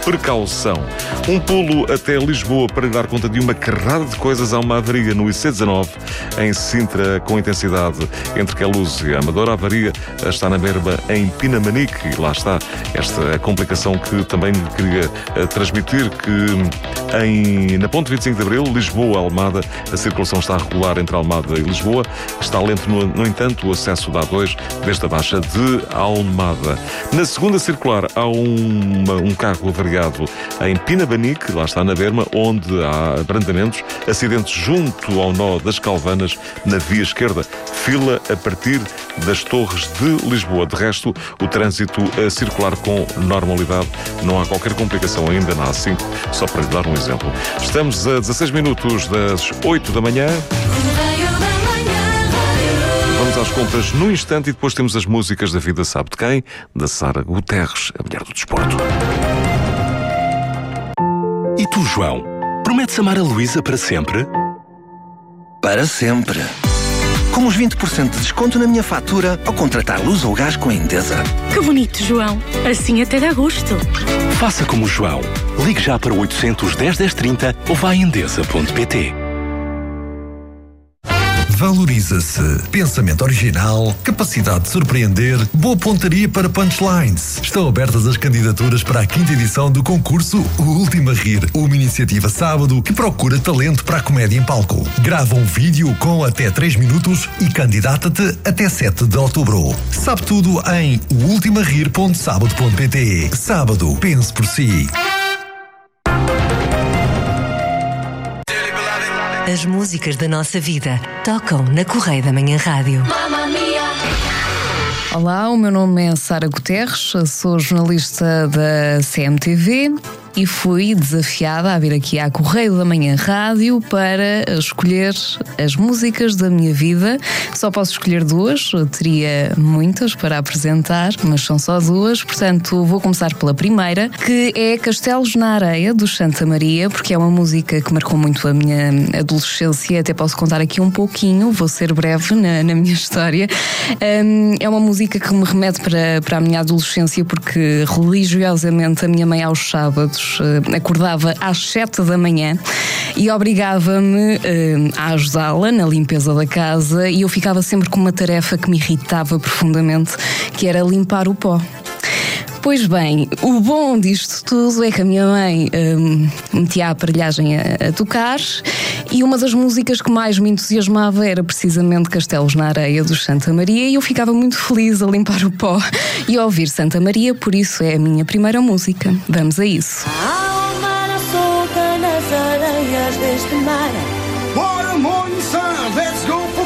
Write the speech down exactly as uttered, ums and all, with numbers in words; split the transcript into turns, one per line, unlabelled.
precaução. Um pulo até Lisboa para lhe dar conta de uma carrada de coisas. Há uma avaria no I C dezanove em Sintra com intensidade entre Queluz e Amadora. A avaria está na Berma em Pinamanique e lá está esta complicação que também queria uh, transmitir que em, na ponte vinte e cinco de Abril, Lisboa-Almada, a circulação está regular entre Almada e Lisboa. Está lento, no, no entanto, o acesso da A dois desde a Baixa de Almada. Na segunda circular há uma, um carro avariado em Pinamanique, lá está na Berma, onde há abrandamentos, acidentes junto ao nó das Calvanas na via esquerda, fila a partir das Torres de Lisboa. De resto, o trânsito a circular com normalidade, não há qualquer complicação ainda na A cinco, só para lhe dar um exemplo. Estamos a dezasseis minutos das oito da manhã. Vamos às compras no instante e depois temos as músicas da vida sabe de quem? Da Sara Guterres, a mulher do desporto.
E tu, João, prometes amar a Luísa para sempre?
Para sempre. Com os vinte por cento de desconto na minha fatura ao contratar luz ou gás com a Endesa.
Que bonito, João. Assim até dá gosto.
Faça como o João. Ligue já para oitocentos, dez, dez, trinta ou vá a endesa ponto pt.
Valoriza-se. Pensamento original, capacidade de surpreender, boa pontaria para punchlines. Estão abertas as candidaturas para a quinta edição do concurso O Último a Rir, uma iniciativa sábado que procura talento para a comédia em palco. Grava um vídeo com até três minutos e candidata-te até sete de outubro. Sabe tudo em o último a rir ponto sábado ponto pt. Sábado, pense por si.
As músicas da nossa vida tocam na Correia da Manhã Rádio.
Olá, o meu nome é Sara Guterres, sou jornalista da C M T V e fui desafiada a vir aqui à Correio da Manhã Rádio para escolher as músicas da minha vida. Só posso escolher duas, eu teria muitas para apresentar, mas são só duas, portanto vou começar pela primeira, que é Castelos na Areia, do Santa Maria, porque é uma música que marcou muito a minha adolescência. Até posso contar aqui um pouquinho, vou ser breve na, na minha história. Um, é uma música que me remete para, para a minha adolescência, porque religiosamente a minha mãe aos sábados acordava às sete da manhã e obrigava-me uh, a ajudá-la na limpeza da casa, e eu ficava sempre com uma tarefa que me irritava profundamente, que era limpar o pó. Pois bem, o bom disto tudo é que a minha mãe um, metia a aparelhagem a, a tocar, e uma das músicas que mais me entusiasmava era precisamente Castelos na Areia, do Santa Maria, e eu ficava muito feliz a limpar o pó e a ouvir Santa Maria, por isso é a minha primeira música. Vamos a isso.
A alma solta nas areias deste mar. Bora, Monsanto, let's go.